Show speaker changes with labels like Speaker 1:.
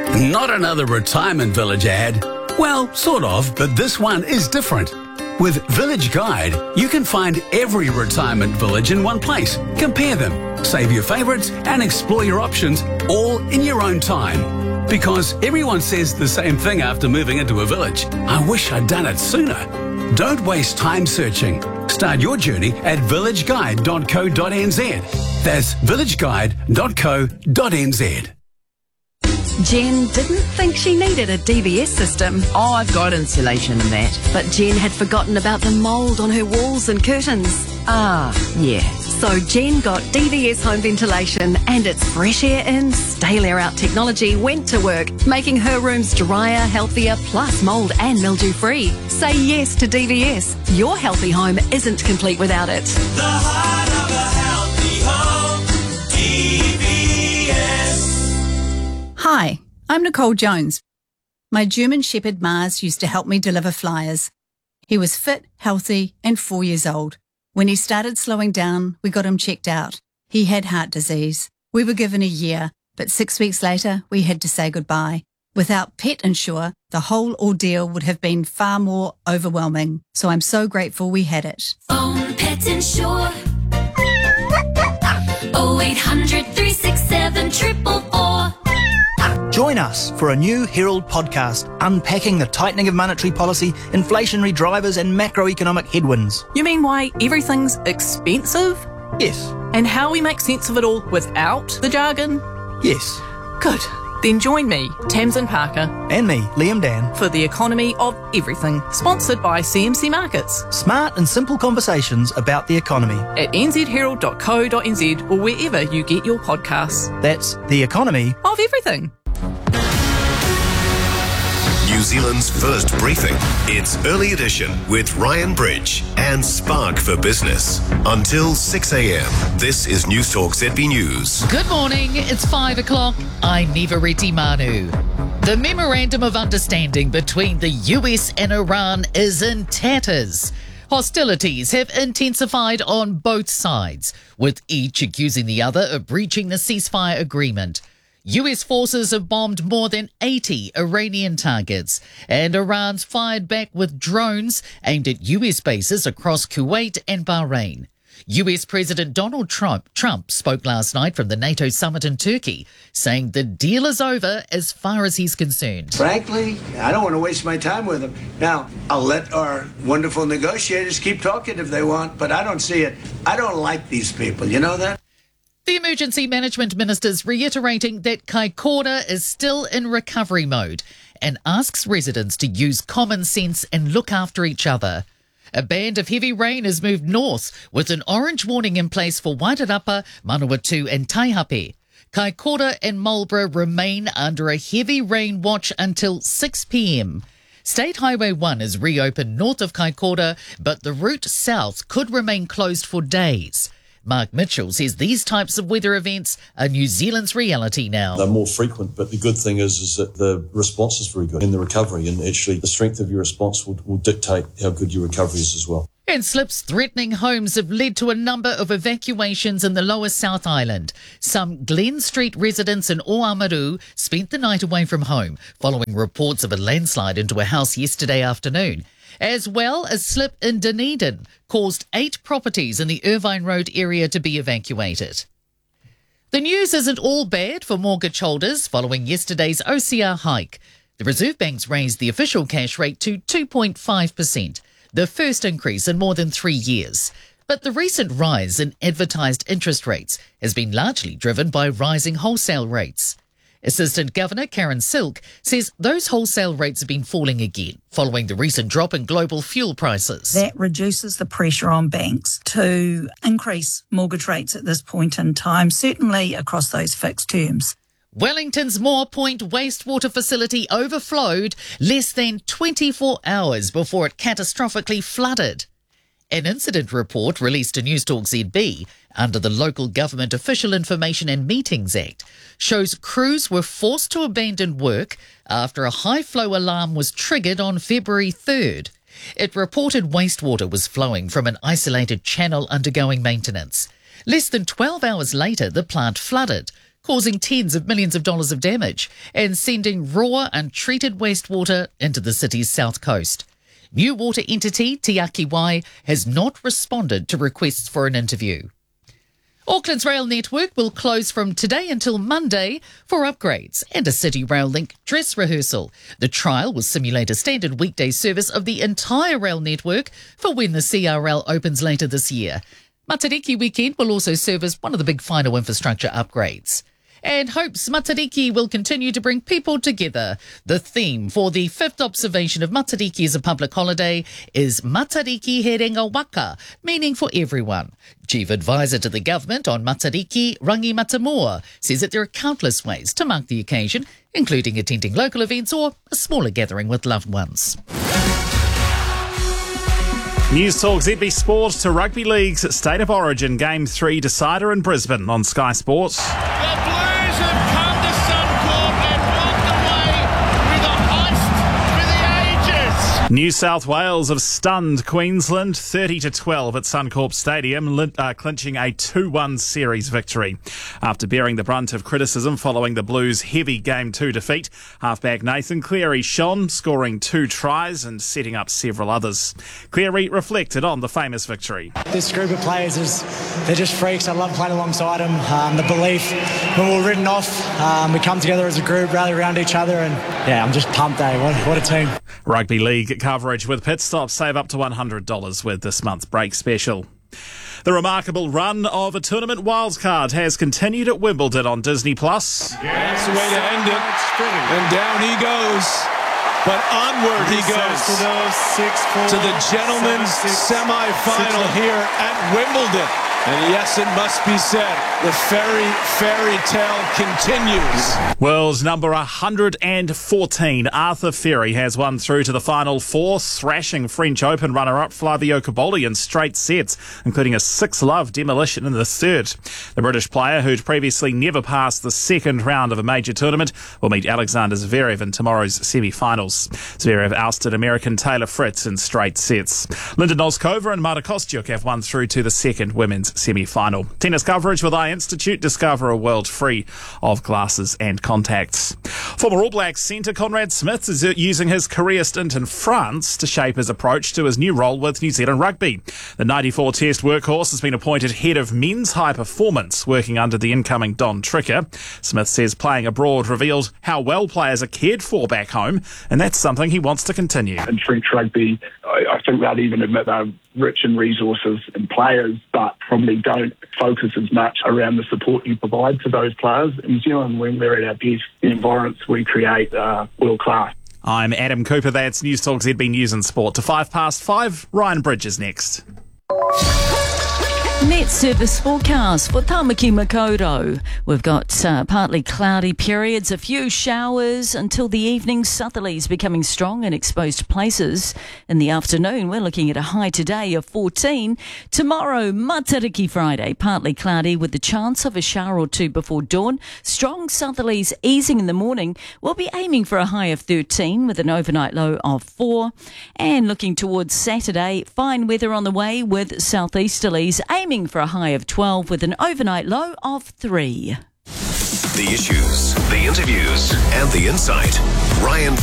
Speaker 1: Not another retirement village ad. Well, sort of, but this one is different. With Village Guide, you can find every retirement village in one place. Compare them, save your favourites, and explore your options all in your own time. Because everyone says the same thing after moving into a village. I wish I'd done it sooner. Don't waste time searching. Start your journey at villageguide.co.nz. That's villageguide.co.nz.
Speaker 2: Jen didn't think she needed a DVS system.
Speaker 3: Oh, I've got insulation and that.
Speaker 2: But Jen had forgotten about the mould on her walls and curtains.
Speaker 3: Ah, yeah.
Speaker 2: So Jen got DVS home ventilation, and its fresh air in, stale air out technology went to work, making her rooms drier, healthier, plus mould and mildew free. Say yes to DVS. Your healthy home isn't complete without it.
Speaker 4: The heart of a healthy home, DVS.
Speaker 5: Hi, I'm Nicole Jones. My German Shepherd Mars used to help me deliver flyers. He was fit, healthy, and 4 years old. When he started slowing down, we got him checked out. He had heart disease. We were given a year, but 6 weeks later, we had to say goodbye. Without Pet Insure, the whole ordeal would have been far more overwhelming. So I'm so grateful we had it.
Speaker 6: Phone Pet Insure. 0800 367 444.
Speaker 7: Join us for a new Herald podcast unpacking the tightening of monetary policy, inflationary drivers and macroeconomic headwinds.
Speaker 8: You mean why everything's expensive?
Speaker 7: Yes.
Speaker 8: And how we make sense of it all without the jargon?
Speaker 7: Yes.
Speaker 8: Good. Then join me, Tamsin Parker.
Speaker 7: And me, Liam Dan.
Speaker 8: For The Economy of Everything, sponsored by CMC Markets.
Speaker 7: Smart and simple conversations about the economy.
Speaker 8: At nzherald.co.nz or wherever you get your podcasts.
Speaker 7: That's The Economy
Speaker 8: of Everything.
Speaker 9: New Zealand's first briefing. It's Early Edition with Ryan Bridge and Spark for Business. Until 6 a.m. This is News Talk ZB News.
Speaker 10: Good morning. It's 5 o'clock. I'm Nivareti Manu. The Memorandum of Understanding between the US and Iran is in tatters. Hostilities have intensified on both sides, with each accusing the other of breaching the ceasefire agreement. US forces have bombed more than 80 Iranian targets, and Iran's fired back with drones aimed at US bases across Kuwait and Bahrain. US President Donald Trump spoke last night from the NATO summit in Turkey, saying the deal is over as far as he's concerned.
Speaker 11: Frankly, I don't want to waste my time with them. Now, I'll let our wonderful negotiators keep talking if they want, but I don't see it. I don't like these people. You know that?
Speaker 10: The Emergency Management Minister's reiterating that Kaikoura is still in recovery mode and asks residents to use common sense and look after each other. A band of heavy rain has moved north with an orange warning in place for Wairarapa, Manawatu and Taihape. Kaikoura and Marlborough remain under a heavy rain watch until 6 p.m. State Highway 1 is reopened north of Kaikoura, but the route south could remain closed for days. Mark Mitchell says these types of weather events are New Zealand's reality now.
Speaker 12: They're more frequent, but the good thing is that the response is very good in the recovery, and actually the strength of your response will dictate how good your recovery is as well.
Speaker 10: And slips threatening homes have led to a number of evacuations in the lower South Island. Some Glen Street residents in Oamaru spent the night away from home following reports of a landslide into a house yesterday afternoon. As well as slip in Dunedin caused 8 properties in the Irvine Road area to be evacuated. The news isn't all bad for mortgage holders following yesterday's OCR hike. The Reserve Bank's raised the official cash rate to 2.5%, the first increase in more than 3 years. But the recent rise in advertised interest rates has been largely driven by rising wholesale rates. Assistant Governor Karen Silk says those wholesale rates have been falling again following the recent drop in global fuel prices.
Speaker 13: That reduces the pressure on banks to increase mortgage rates at this point in time, certainly across those fixed terms.
Speaker 10: Wellington's Moore Point wastewater facility overflowed less than 24 hours before it catastrophically flooded. An incident report released to Newstalk ZB under the Local Government Official Information and Meetings Act shows crews were forced to abandon work after a high flow alarm was triggered on February 3rd. It reported wastewater was flowing from an isolated channel undergoing maintenance. Less than 12 hours later, the plant flooded, causing tens of millions of dollars of damage and sending raw, untreated wastewater into the city's south coast. New water entity Tiaki Wai has not responded to requests for an interview. Auckland's rail network will close from today until Monday for upgrades and a City Rail Link dress rehearsal. The trial will simulate a standard weekday service of the entire rail network for when the CRL opens later this year. Matariki Weekend will also serve as one of the big final infrastructure upgrades. And hopes Matariki will continue to bring people together. The theme for the 5th observation of Matariki as a public holiday is Matariki He Renga Waka, meaning for everyone. Chief Advisor to the Government on Matariki, Rangi Matamua, says that there are countless ways to mark the occasion, including attending local events or a smaller gathering with loved ones.
Speaker 14: News Talk ZB Sport to Rugby League's State of Origin Game 3 decider in Brisbane on Sky Sports.
Speaker 4: The Blues have come to Suncorp and walked away with a heist for the ages.
Speaker 14: New South Wales have stunned Queensland 30-12 at Suncorp Stadium, clinching a 2-1 series victory. After bearing the brunt of criticism following the Blues' heavy Game 2 defeat, halfback Nathan Cleary shone, scoring 2 tries and setting up several others. Cleary reflected on the famous victory.
Speaker 15: This group of players, they're just freaks. I love playing alongside them. The belief when we were written off, we come together as a group, rally around each other, and yeah, I'm just pumped, What a team.
Speaker 14: Rugby League coverage with pit stops. Save up to $100 with this month's break special. The remarkable run of a tournament wildcard has continued at Wimbledon on Disney+.
Speaker 16: That's the way to end it. And down he goes. But onward he goes to the gentlemen's semi-final here at Wimbledon. And yes, it must be said, the fairy tale continues.
Speaker 14: World number 114, Arthur Ferry, has won through to the final 4, thrashing French Open runner-up Flavio Cobolli in straight sets, including a 6-love demolition in the third. The British player, who'd previously never passed the second round of a major tournament, will meet Alexander Zverev in tomorrow's semi-finals. Zverev ousted American Taylor Fritz in straight sets. Linda Noskova and Marta Kostyuk have won through to the second women's semi-final. Tennis coverage with Eye Institute. Discover a world free of glasses and contacts. Former All Blacks centre Conrad Smith is using his career stint in France to shape his approach to his new role with New Zealand Rugby. The 94 Test workhorse has been appointed head of men's high performance, working under the incoming Don Tricker. Smith says playing abroad revealed how well players are cared for back home, and that's something he wants to continue.
Speaker 17: In French rugby, I think they'd even admit they're rich in resources and players, but probably don't focus as much around the support you provide to those players. In New Zealand, when we're at our best, the environments we create are world class.
Speaker 14: I'm Adam Cooper. That's News Talk ZB News and Sport. To 5:05, Ryan Bridge is next.
Speaker 18: Met service forecast for Tamaki Makaurau. We've got partly cloudy periods, a few showers until the evening. Southerlies becoming strong in exposed places. In the afternoon, we're looking at a high today of 14. Tomorrow, Matariki Friday, partly cloudy with the chance of a shower or two before dawn. Strong southerlies easing in the morning. We'll be aiming for a high of 13 with an overnight low of 4. And looking towards Saturday, fine weather on the way with southeasterlies, aiming for a high of 12 with an overnight low of 3.
Speaker 9: The issues, the interviews, and the insight. Ryan